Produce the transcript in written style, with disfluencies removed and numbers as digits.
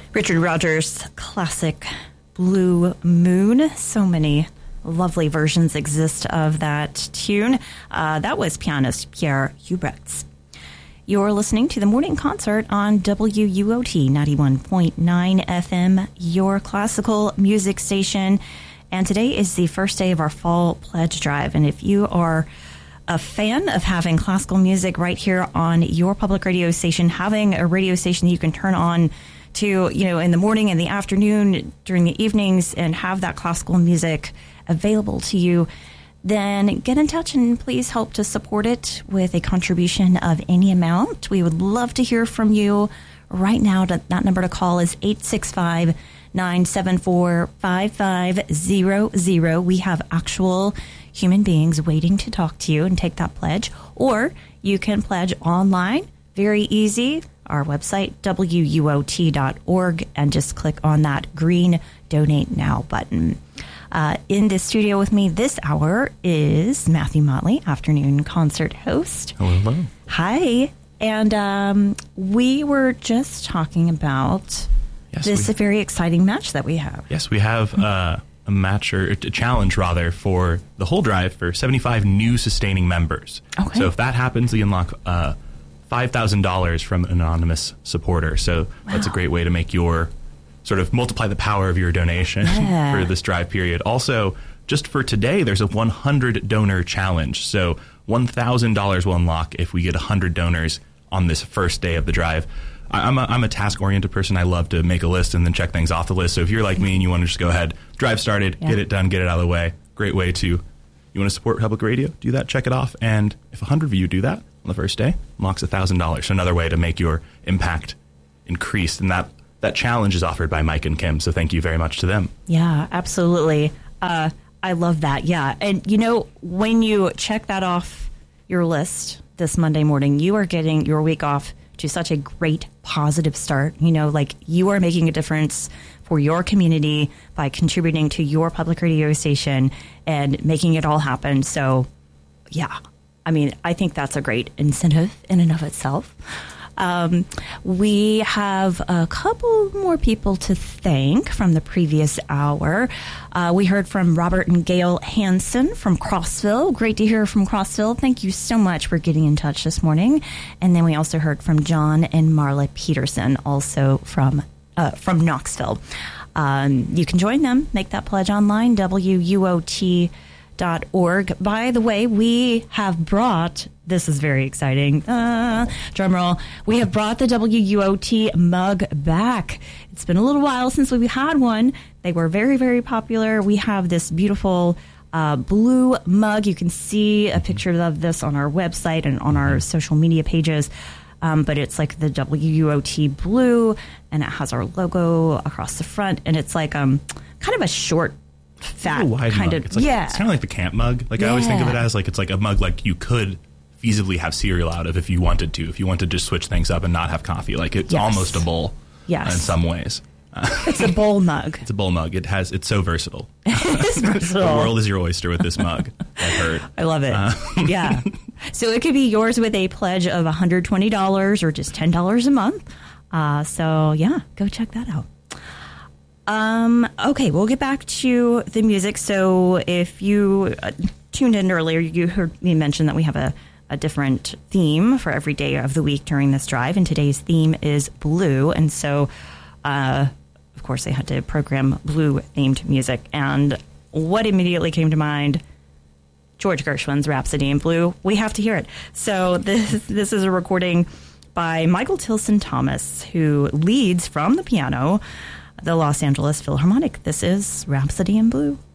Richard Rodgers' classic Blue Moon. So many lovely versions exist of that tune. That was pianist Pierre Hubrechts. You're listening to the morning concert on WUOT 91.9 FM, your classical music station. And today is the first day of our fall pledge drive. And if you are a fan of having classical music right here on your public radio station, having a radio station that you can turn on to, in the morning and the afternoon, during the evenings, and have that classical music available to you, then get in touch and please help to support it with a contribution of any amount. We would love to hear from you right now. That number to call is 865-974-5500. We have actual human beings waiting to talk to you and take that pledge. Or you can pledge online. Very easy. Our website, wuot.org, and just click on that green Donate Now button. In the studio with me this hour is Matthew Motley, afternoon concert host. Hello. Hi. And we were just talking about this very exciting match that we have. Yes, we have a match, or a challenge rather, for the whole drive for 75 new sustaining members. Okay. So if that happens, we unlock $5,000 from an anonymous supporter. So that's a great way to make your sort of multiply the power of your donation for this drive period. Also, just for today, there's a 100 donor challenge. So $1,000 will unlock if we get 100 donors on this first day of the drive. I'm a task-oriented person. I love to make a list and then check things off the list. So if you're like me and you want to just go ahead, drive started, get it done, get it out of the way, great way to, you want to support public radio, do that, check it off. And if 100 of you do that on the first day, unlocks $1,000. So another way to make your impact increased. And that challenge is offered by Mike and Kim. So thank you very much to them. Yeah, absolutely. I love that. Yeah. And, when you check that off your list this Monday morning, you are getting your week off to such a great positive start. You are making a difference for your community by contributing to your public radio station and making it all happen. So, yeah, I think that's a great incentive in and of itself. We have a couple more people to thank from the previous hour. We heard from Robert and Gail Hansen from Crossville. Great to hear from Crossville. Thank you so much for getting in touch this morning. And then we also heard from John and Marla Peterson, also from Knoxville. You can join them. Make that pledge online, WUOT.org. By the way, we have brought, this is very exciting, drum roll, we have brought the WUOT mug back. It's been a little while since we had one. They were very, very popular. We have this beautiful blue mug. You can see a picture of this on our website and on our social media pages. But it's like the WUOT blue, and it has our logo across the front, and it's like kind of a short, fat wide kind mug. of, it's kind of like the camp mug. I always think of it as it's like a mug like you could feasibly have cereal out of if you wanted to. If you wanted to just switch things up and not have coffee, it's almost a bowl. Yes. In some ways. It's a bowl mug. It's a bowl mug. It's so versatile. It's versatile. The world is your oyster with this mug, I've heard. I love it. Yeah. So it could be yours with a pledge of $120 or just $10 a month. So yeah, go check that out. Okay, we'll get back to the music. So if you tuned in earlier, you heard me mention that we have a different theme for every day of the week during this drive, and today's theme is blue. And so, of course, they had to program blue-themed music. And what immediately came to mind? George Gershwin's Rhapsody in Blue. We have to hear it. So this is a recording by Michael Tilson Thomas, who leads from the piano the Los Angeles Philharmonic. This is Rhapsody in Blue.